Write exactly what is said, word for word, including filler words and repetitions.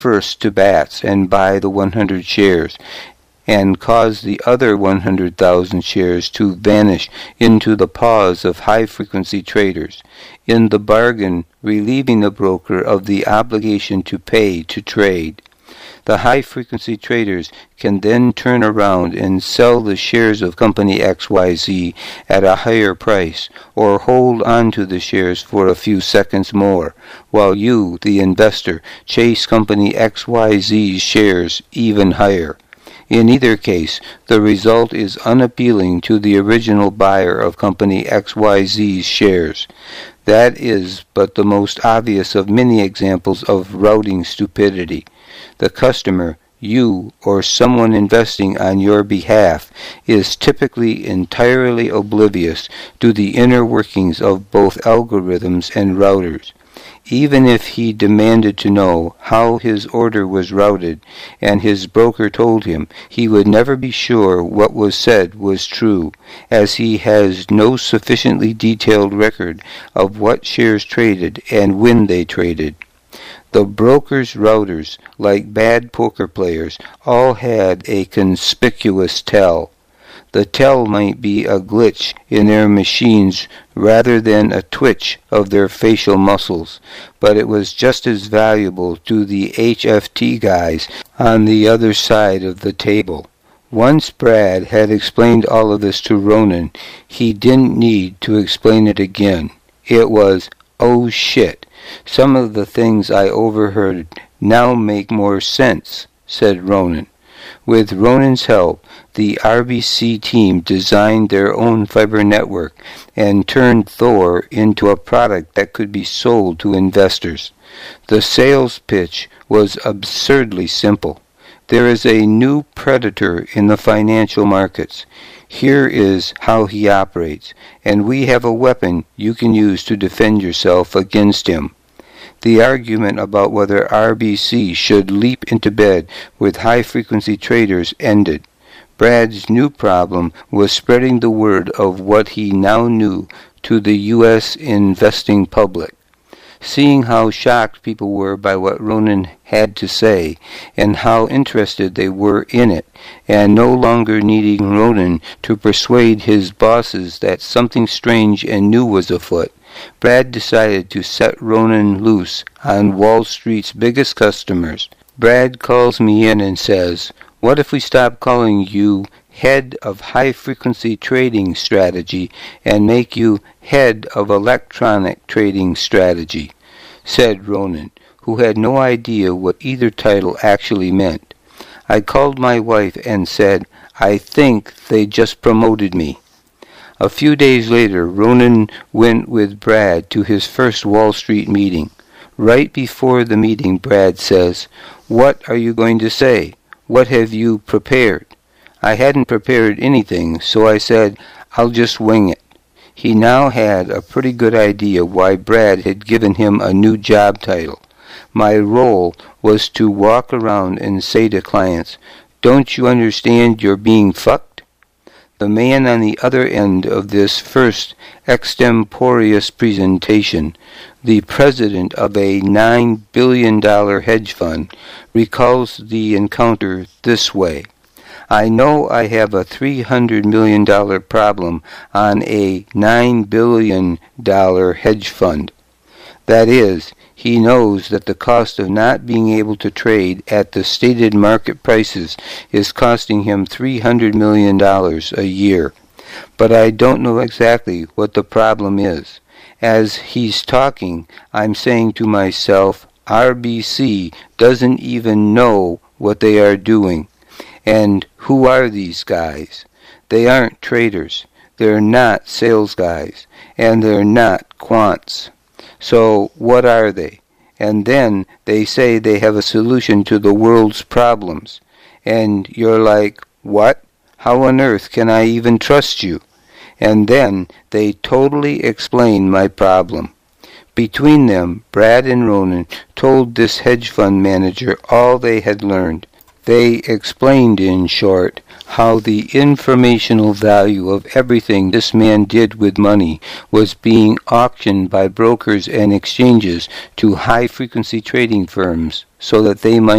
first to bats and buy the one hundred shares, and cause the other one hundred thousand shares to vanish into the paws of high-frequency traders, in the bargain relieving the broker of the obligation to pay to trade. The high-frequency traders can then turn around and sell the shares of Company X Y Z at a higher price, or hold on to the shares for a few seconds more, while you, the investor, chase Company X Y Z's shares even higher. In either case, the result is unappealing to the original buyer of Company X Y Z's shares. That is but the most obvious of many examples of routing stupidity. The customer, you, or someone investing on your behalf, is typically entirely oblivious to the inner workings of both algorithms and routers. Even if he demanded to know how his order was routed, and his broker told him, he would never be sure what was said was true, as he has no sufficiently detailed record of what shares traded and when they traded. The brokers' routers, like bad poker players, all had a conspicuous tell. The tell might be a glitch in their machines rather than a twitch of their facial muscles, but it was just as valuable to the H F T guys on the other side of the table. Once Brad had explained all of this to Ronan, he didn't need to explain it again. It was, oh shit, some of the things I overheard now make more sense, said Ronan. With Ronan's help, the R B C team designed their own fiber network and turned Thor into a product that could be sold to investors. The sales pitch was absurdly simple. There is a new predator in the financial markets. Here is how he operates, and we have a weapon you can use to defend yourself against him. The argument about whether R B C should leap into bed with high-frequency traders ended. Brad's new problem was spreading the word of what he now knew to the U S investing public. Seeing how shocked people were by what Ronan had to say, and how interested they were in it, and no longer needing Ronan to persuade his bosses that something strange and new was afoot, Brad decided to set Ronan loose on Wall Street's biggest customers. Brad calls me in and says, "What if we stop calling you head of high-frequency trading strategy and make you head of electronic trading strategy?" said Ronan, who had no idea what either title actually meant. I called my wife and said, "I think they just promoted me." A few days later, Ronan went with Brad to his first Wall Street meeting. Right before the meeting, Brad says, "What are you going to say? What have you prepared?" I hadn't prepared anything, so I said, "I'll just wing it." He now had a pretty good idea why Brad had given him a new job title. My role was to walk around and say to clients, "Don't you understand you're being fucked?" The man on the other end of this first extemporaneous presentation, the president of a nine billion dollars hedge fund, recalls the encounter this way. I know I have a three hundred million dollars problem on a nine billion dollars hedge fund. That is, he knows that the cost of not being able to trade at the stated market prices is costing him three hundred million dollars a year. But I don't know exactly what the problem is. As he's talking, I'm saying to myself, R B C doesn't even know what they are doing. And who are these guys? They aren't traders. They're not sales guys. And they're not quants. So what are they? And then they say they have a solution to the world's problems. And you're like, what? How on earth can I even trust you? And then they totally explain my problem. Between them, Brad and Ronan told this hedge fund manager all they had learned. They explained, in short, how the informational value of everything this man did with money was being auctioned by brokers and exchanges to high-frequency trading firms so that they might